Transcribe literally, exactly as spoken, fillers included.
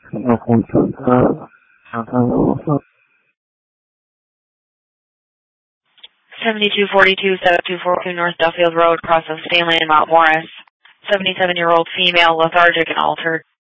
那公司的想看我说 seventy-two forty-two, seventy-two forty-two North Duffield Road, cross of Stanley and Mount Morris. seventy-seven-year-old female, lethargic and altered.